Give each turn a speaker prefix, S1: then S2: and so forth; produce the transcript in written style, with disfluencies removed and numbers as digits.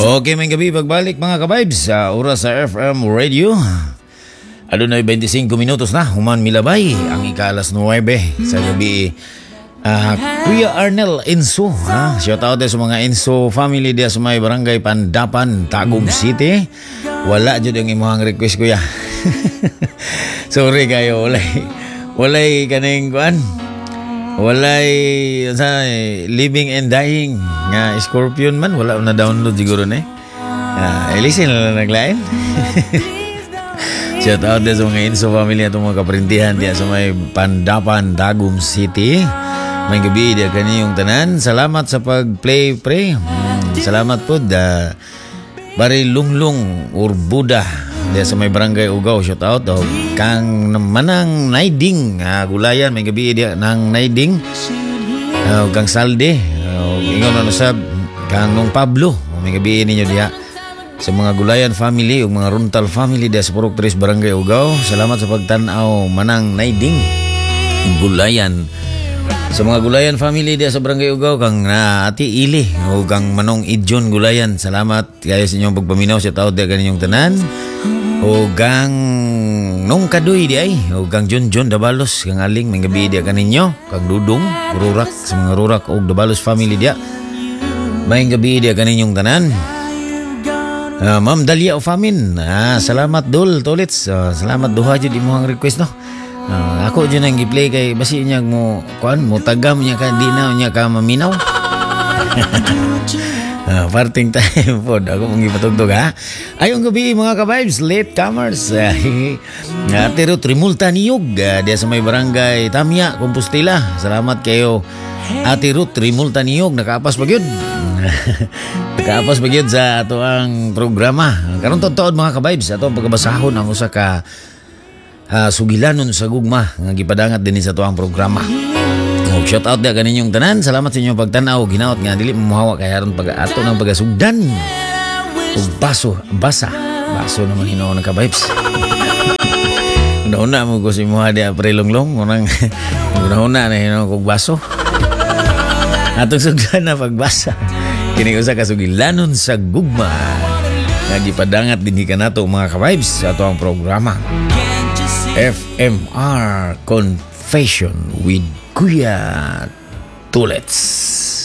S1: Okay, may gabi pagbalik mga ka-vibes sa oras sa FM Radio. Adunay 25 minutos na, human milabay ang ika-alas 9 sa gabi. Kuya Arnel Enso, shout out sa mga Enso family dia sa may barangay Pandapan, Tagum City. Wala jud ang imong request kuya. Sorry kayo, walay kaning kuan. Walay Living and Dying nga Scorpion man, wala na download siguro na listen na lang naglain. Shout out sa mga Enso family at mga kaprintihan diya sa may Pandapan, Tagum City. May gabi diya kaniyong tanan. Salamat sa pag-play pre. Salamat po Bari Lunglung Urbuda diya sa may barangay Ugaw. Shout out kang manang Naiding gulayan may gabi diya nang Naiding kang Salde ingon ano sab kang Nong Pablo may gabi ninyo diya sa mga Gulayan family ug mga Runtal family diya sa Purok 3 barangay Ugaw. Salamat sa pagtan-aw manang Naiding Gulayan. Sa mga Gulayan family diya sa barangay Ugaw kang Ati Ili o kang Manong Idjon Gulayan, salamat kayo sa inyong pagpaminaw sa tao diya kaninyong tanan. O kang Nong Kadoy di ay o kang John Dabalos kang Aling may gabi diya kaninyo kang Dudong Rurak sa mga Rurak o Dabalos family diya may gabi diya kaninyong tanan. Ma'am Dalia o Famin, salamat Dol Tolits, salamat duha jud imong request no. Ako dyan ang i-play kay basi niya mo kuan mo tagam niya ka di na niya ka maminaw. Parting time po ako mong ipatugtog ayong gabi mga ka-vibes late comers. Ate Ruth Rimulta Niyog diya sa may barangay Tamya Compostela, salamat kayo Ate Ruth Rimulta Niyog. Nakaapas pa gyud nakaapas pa gyud sa ato ang programa karon tuod mga ka-vibes. Ato ang pagkabasahon ang usa ka sugilanon sa gugma nga gipadangat din sa tuang programa. Shout out dia kaninyong tanan. Salamat sa inyong pagtanaw. Ginaot nga dili mamuhawa kay aron pag-ato ng pagasugdan ug baso naman hinoon ka vibes. Una mo ko si muha dia prelonglong unang una na hinoon kog baso. Atong sugdan na pagbasa kini usa ka sugilanon sa gugma nga gipadangat dinhi kanato mga ka-vibes sa tuang programa. FMR Confession with Kuya Tulets.